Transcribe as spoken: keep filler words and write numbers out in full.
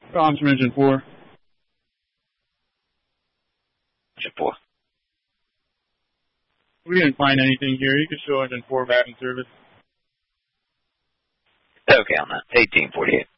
Comms from Engine four. Engine four. We didn't find anything here. You could show Engine four back in service. Okay on that. eighteen forty-eight.